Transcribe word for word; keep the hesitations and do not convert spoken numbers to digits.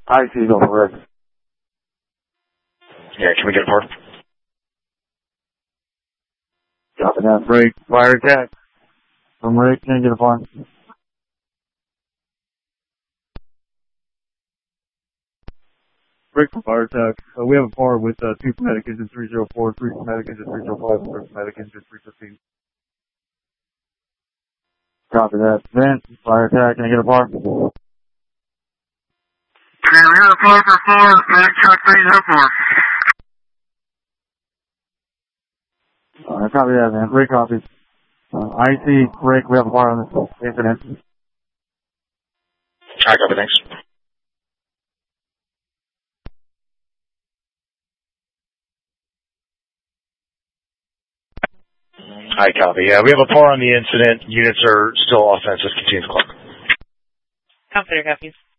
I see, go for Rick. Yeah, can we get a part? Copy that. Break, fire attack. From Rick, can you get a part? Break from fire attack. Uh, we have a par with uh, two Chromatic engine three oh four, three Chromatic engine three oh five, and three Chromatic engine three fifteen. Copy that. Vent, fire attack, can I get a par? Yeah, we have a par for four, and truck three oh four. Uh, copy that, man. Three copies. Uh, I see, Rick, we have a par on this incident. I copy, thanks. I copy. Yeah, we have a par on the incident. Units are still offensive. Continue the clock. Computer copies.